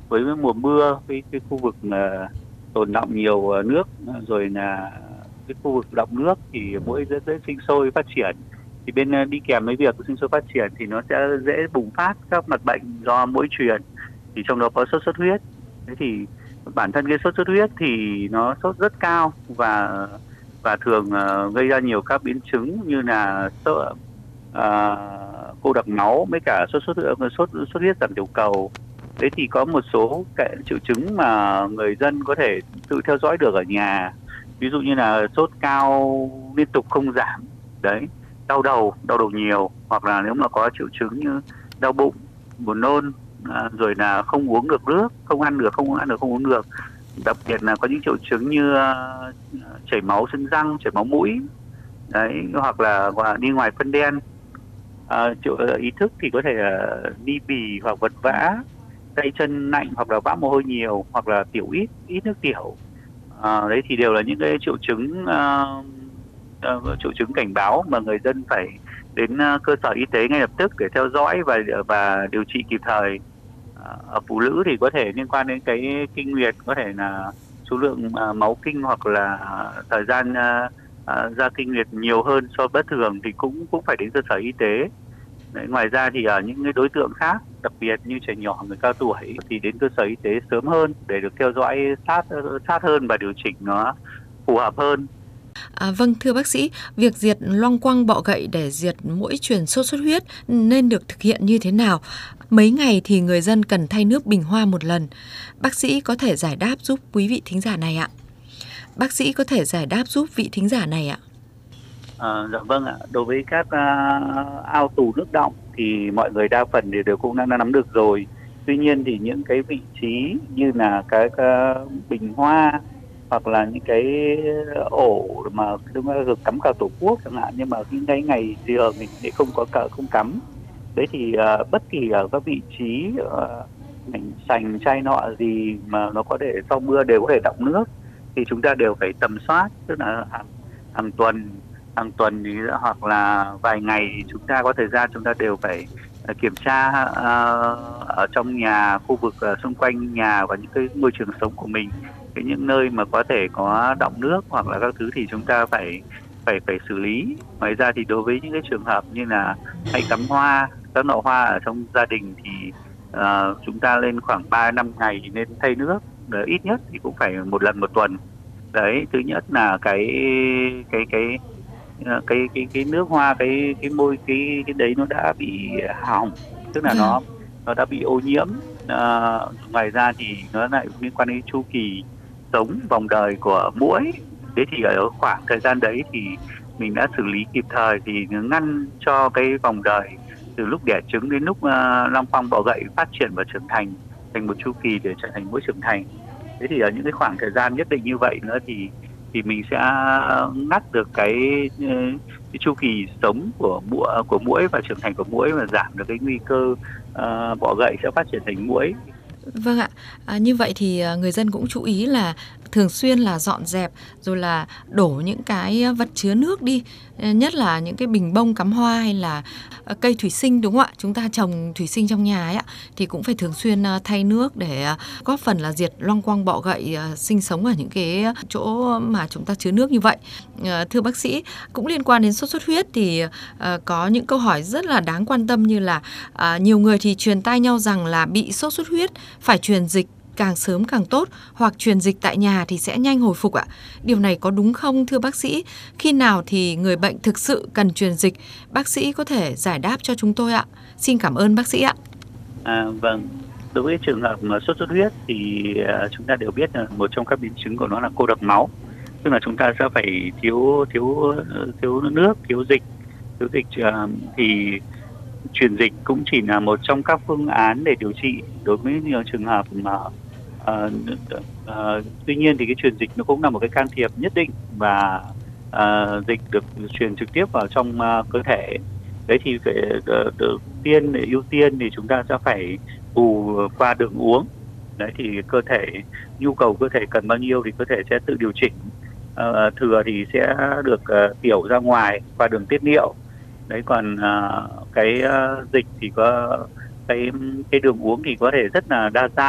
với mùa mưa, cái khu vực mà tồn đọng nhiều nước, rồi là cái khu vực đọng nước thì muỗi rất dễ sinh sôi phát triển. Thì đi kèm với việc sinh sôi phát triển thì nó sẽ dễ bùng phát các mặt bệnh do muỗi truyền, thì trong đó có sốt xuất huyết. Thế thì bản thân cái sốt xuất huyết thì nó sốt rất cao, và thường gây ra nhiều các biến chứng như là cô đặc máu, với cả sốt huyết giảm tiểu cầu. Đấy thì có một số cái triệu chứng mà người dân có thể tự theo dõi được ở nhà, ví dụ như là sốt cao liên tục không giảm, đấy, đau đầu nhiều, hoặc là nếu mà có triệu chứng như đau bụng, buồn nôn, rồi là không uống được nước, không uống được. Đặc biệt là có những triệu chứng như chảy máu chân răng, chảy máu mũi, đấy, hoặc là đi ngoài phân đen. Ý thức thì có thể là đi bì hoặc vật vã, tay chân lạnh, hoặc là vã mồ hôi nhiều, hoặc là tiểu ít ít nước tiểu. Đấy thì đều là những cái triệu chứng cảnh báo mà người dân phải đến cơ sở y tế ngay lập tức để theo dõi và điều trị kịp thời. Ở phụ nữ thì có thể liên quan đến cái kinh nguyệt, có thể là số lượng máu kinh, hoặc là thời gian ra kinh nguyệt nhiều hơn so với bất thường, thì cũng cũng phải đến cơ sở y tế. Đấy, ngoài ra thì ở những cái đối tượng khác, đặc biệt như trẻ nhỏ, người cao tuổi, thì đến cơ sở y tế sớm hơn để được theo dõi sát hơn và điều chỉnh nó phù hợp hơn. Vâng, thưa bác sĩ, việc diệt loang quăng bọ gậy để diệt muỗi truyền sốt xuất huyết nên được thực hiện như thế nào? Mấy ngày thì người dân cần thay nước bình hoa một lần. Bác sĩ có thể giải đáp giúp quý vị thính giả này ạ. Bác sĩ có thể giải đáp giúp vị thính giả này ạ. Dạ vâng ạ. Đối với các ao tù nước đọng thì mọi người đa phần đều cũng đã nắm được rồi. Tuy nhiên thì những cái vị trí như là cái bình hoa, hoặc là những cái ổ mà chúng ta được cắm cờ tổ quốc chẳng hạn, nhưng mà những cái ngày giờ mình lại không có cờ, không cắm. Đấy thì bất kỳ ở các vị trí mảnh sành chai nọ gì mà nó có thể sau mưa đều có thể đọng nước, thì chúng ta đều phải tầm soát, tức là hàng tuần thì, hoặc là vài ngày thì chúng ta có thời gian, chúng ta đều phải kiểm tra ở trong nhà, khu vực xung quanh nhà và những cái môi trường sống của mình, những nơi mà có thể có đọng nước hoặc là các thứ thì chúng ta phải phải phải xử lý. Ngoài ra thì đối với những cái trường hợp như là hay cắm hoa, các nọ hoa ở trong gia đình thì chúng ta lên khoảng 3-5 ngày thì nên thay nước, ít nhất thì cũng phải một lần một tuần. Đấy, thứ nhất là cái nước hoa, cái môi, cái đấy nó đã bị hỏng, tức là Vâng. nó đã bị ô nhiễm. Ngoài ra thì nó lại liên quan đến chu kỳ sống, vòng đời của muỗi. Thế thì ở khoảng thời gian đấy thì mình đã xử lý kịp thời thì nó ngăn cho cái vòng đời từ lúc đẻ trứng đến lúc long quăng bọ gậy phát triển và trưởng thành thành một chu kỳ để trở thành muỗi trưởng thành. Thế thì ở những cái khoảng thời gian nhất định như vậy nữa thì mình sẽ ngắt được cái chu kỳ sống của muỗi và trưởng thành của muỗi, và giảm được cái nguy cơ bọ gậy sẽ phát triển thành muỗi. Vâng ạ, như vậy thì người dân cũng chú ý là thường xuyên là dọn dẹp rồi là đổ những cái vật chứa nước đi, nhất là những cái bình bông cắm hoa hay là cây thủy sinh, đúng không ạ? Chúng ta trồng thủy sinh trong nhà ấy ạ, thì cũng phải thường xuyên thay nước để góp phần là diệt loang quang bọ gậy sinh sống ở những cái chỗ mà chúng ta chứa nước như vậy. Thưa bác sĩ, cũng liên quan đến sốt xuất huyết thì có những câu hỏi rất là đáng quan tâm, như là nhiều người thì truyền tai nhau rằng là bị sốt xuất huyết phải truyền dịch càng sớm càng tốt, hoặc truyền dịch tại nhà thì sẽ nhanh hồi phục ạ. Điều này có đúng không thưa bác sĩ? Khi nào thì người bệnh thực sự cần truyền dịch? Bác sĩ có thể giải đáp cho chúng tôi ạ. Xin cảm ơn bác sĩ ạ. Vâng, đối với trường hợp mà sốt xuất huyết thì chúng ta đều biết là một trong các biến chứng của nó là cô đặc máu, tức là chúng ta sẽ phải thiếu thiếu thiếu nước, thiếu dịch, thì truyền dịch cũng chỉ là một trong các phương án để điều trị đối với nhiều trường hợp mà tuy nhiên thì cái truyền dịch nó cũng là một cái can thiệp nhất định, và dịch được truyền trực tiếp vào trong cơ thể. Đấy thì ưu tiên thì chúng ta sẽ phải bù qua đường uống. Đấy thì nhu cầu cơ thể cần bao nhiêu thì cơ thể sẽ tự điều chỉnh. Thừa thì sẽ được tiểu ra ngoài qua đường tiết niệu. Đấy, còn dịch thì có cái đường uống thì có thể rất là đa dạng.